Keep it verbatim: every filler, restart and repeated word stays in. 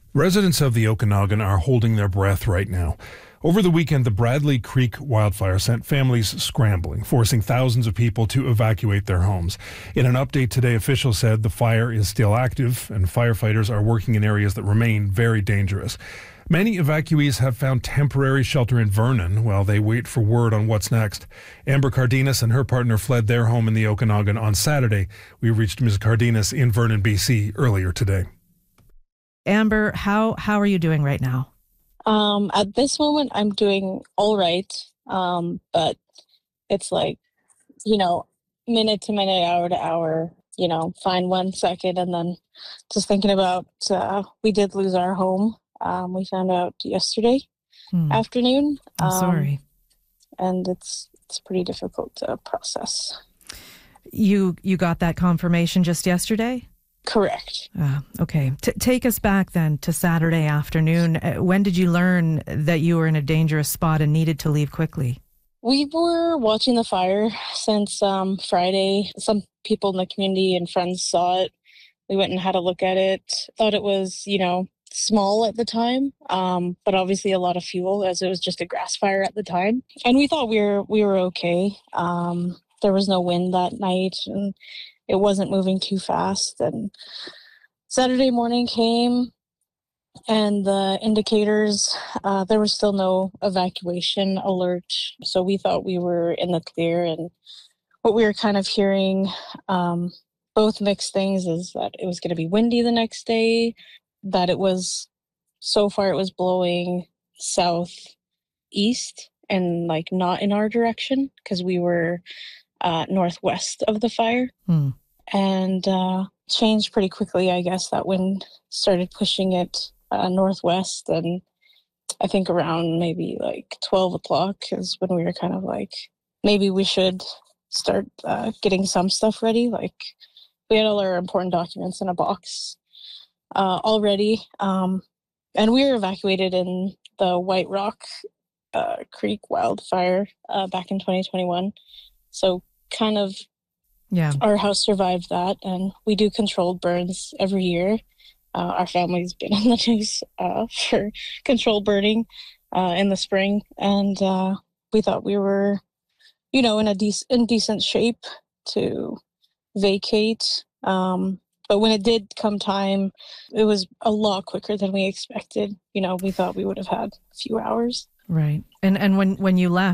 Residents of the Okanagan are holding their breath right now. Over the weekend, the Bradley Creek wildfire sent families scrambling, forcing thousands of people to evacuate their homes. In an update today, officials said the fire is still active and firefighters are working in areas that remain very dangerous. Many evacuees have found temporary shelter in Vernon while they wait for word on what's next. Amber Cardenas and her partner fled their home in the Okanagan on Saturday. We reached Miz Cardenas in Vernon, B C earlier today. Amber, how how are you doing right now? Um, at this moment, I'm doing all right, um, but it's like, you know, minute to minute, hour to hour, you know, fine one second, and then just thinking about, uh, we did lose our home. Um, we found out yesterday Hmm. afternoon. I'm um, sorry. And it's it's pretty difficult to process. You you got that confirmation just yesterday? Correct. Ah, okay. T- take us back then to Saturday afternoon. Uh, when did you learn that you were in a dangerous spot and needed to leave quickly? We were watching the fire since um, Friday. Some people in the community and friends saw it. We went and had a look at it. Thought it was, you know, small at the time, um, but obviously a lot of fuel, as it was just a grass fire at the time. And we thought we were we were okay. Um, there was no wind that night, and it wasn't moving too fast. And Saturday morning came, and the indicators, uh, there was still no evacuation alert. So we thought we were in the clear. And what we were kind of hearing, um, both mixed things, is that it was going to be windy the next day, that it was, so far it was blowing southeast and like not in our direction because we were uh, northwest of the fire. Hmm. And uh, changed pretty quickly, I guess. That wind started pushing it uh, northwest, and I think around maybe like twelve o'clock is when we were kind of like, maybe we should start uh, getting some stuff ready. Like, we had all our important documents in a box uh, already, um, and we were evacuated in the White Rock uh, Creek wildfire uh, back in twenty twenty-one. So kind of, Yeah. our house survived that, and we do controlled burns every year. Uh, our family's been on the news uh, for controlled burning uh, in the spring, and uh, we thought we were, you know, in a dec- in decent shape to vacate. Um, but when it did come time, it was a lot quicker than we expected. You know, we thought we would have had a few hours. Right. And and when when you left,